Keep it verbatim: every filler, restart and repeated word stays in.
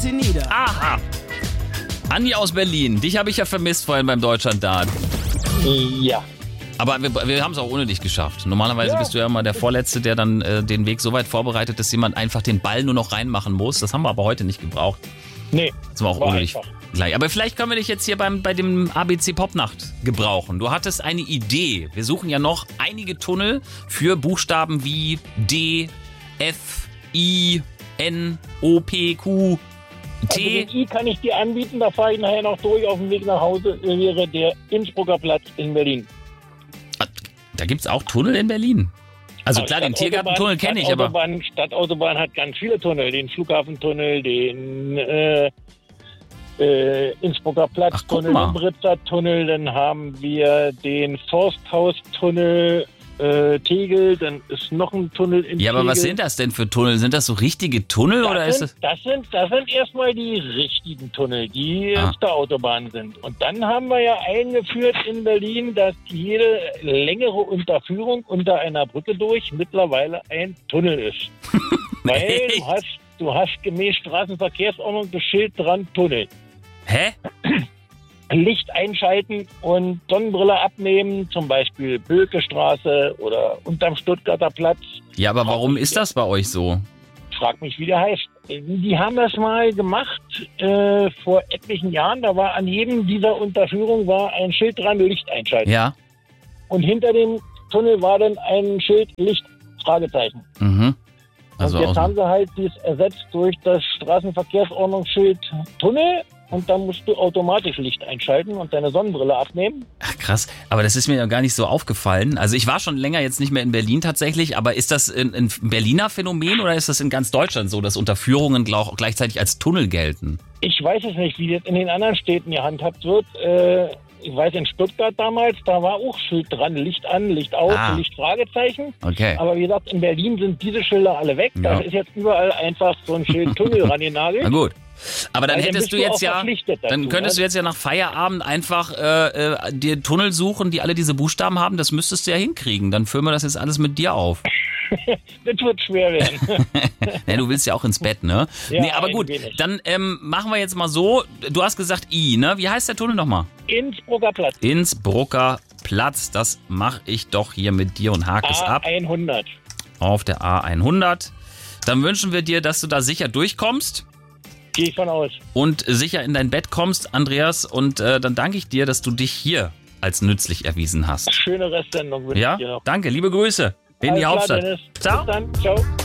sie nieder. Aha. Andi aus Berlin, dich habe ich ja vermisst vorhin beim Deutschlandart. Ja. Aber wir, wir haben es auch ohne dich geschafft. Normalerweise Ja. bist du ja immer der Vorletzte, der dann äh, den Weg so weit vorbereitet, dass jemand einfach den Ball nur noch reinmachen muss. Das haben wir aber heute nicht gebraucht. Nee. Das war auch war ohne dich einfach. gleich. Aber vielleicht können wir dich jetzt hier beim, bei dem A B C Popnacht gebrauchen. Du hattest eine Idee. Wir suchen ja noch einige Tunnel für Buchstaben wie D, F, I, N, O, P, Q, Also T. den I kann ich dir anbieten, da fahre ich nachher noch durch. Auf dem Weg nach Hause wäre der Innsbrucker Platz in Berlin. Da gibt es auch Tunnel in Berlin. Also klar, den Tiergartentunnel kenne ich, aber... Stadtautobahn, Stadtautobahn hat ganz viele Tunnel. Den Flughafentunnel, den äh, äh, Innsbrucker Platztunnel, Ach, guck den Britzer Tunnel. Dann haben wir den Forsthaus-Tunnel äh, Tegel. Dann ist noch ein Tunnel in Ja, aber Tegel. was sind das denn für Tunnel? Sind das so richtige Tunnel Das oder ist sind, es... das sind, das sind erstmal die richtigen Tunnel, die Ah. auf der Autobahn sind. Und dann haben wir ja eingeführt in Berlin, dass jede längere Unterführung unter einer Brücke durch mittlerweile ein Tunnel ist. Weil Echt? du hast, du hast gemäß Straßenverkehrsordnung das Schild dran, Tunnel. Hä? Licht einschalten und Sonnenbrille abnehmen, zum Beispiel Bökestraße oder unterm Stuttgarter Platz. Ja, aber warum ist das bei euch so? Frag mich, wie der heißt. Die haben das mal gemacht äh, vor etlichen Jahren. Da war an jedem dieser Unterführungen war ein Schild dran, Licht einschalten. Ja. Und hinter dem Tunnel war dann ein Schild, Licht, Fragezeichen. Mhm. Also und jetzt auch haben sie halt dies ersetzt durch das Straßenverkehrsordnungsschild Tunnel. Und dann musst du automatisch Licht einschalten und deine Sonnenbrille abnehmen. Ach, krass, aber das ist mir ja gar nicht so aufgefallen. Also ich war schon länger jetzt nicht mehr in Berlin tatsächlich, aber ist das ein, ein Berliner Phänomen oder ist das in ganz Deutschland so, dass Unterführungen glau- gleichzeitig als Tunnel gelten? Ich weiß es nicht, wie das in den anderen Städten gehandhabt wird. Äh, ich weiß, in Stuttgart damals, da war auch Schild dran, Licht an, Licht aus, Ah. Licht Fragezeichen. Okay. Aber wie gesagt, in Berlin sind diese Schilder alle weg. Ja. Da ist jetzt überall einfach so ein Schild Tunnel rangenagelt. Na gut. Aber dann Weil dann hättest bist du du jetzt auch ja, verpflichtet dazu, dann könntest ne? du jetzt ja nach Feierabend einfach äh, äh, dir Tunnel suchen, die alle diese Buchstaben haben. Das müsstest du ja hinkriegen. Dann füllen wir das jetzt alles mit dir auf. Das wird schwer werden. Ja, du willst ja auch ins Bett, ne? Ja, nee, aber ein gut, wenig. dann ähm, machen wir jetzt mal so. Du hast gesagt I, ne? Wie heißt der Tunnel nochmal? Innsbrucker Platz. Innsbrucker Platz. Das mache ich doch hier mit dir und hake es A ab hundert. auf der A hundert. Dann wünschen wir dir, dass du da sicher durchkommst Gehe ich von aus. und sicher in dein Bett kommst, Andreas. Und äh, dann danke ich dir, dass du dich hier als nützlich erwiesen hast. Schöne Restsendung wünsche Ja? ich dir noch. Danke, liebe Grüße in die Alles klar, Hauptstadt. Dennis. Ciao. Bis dann. Ciao.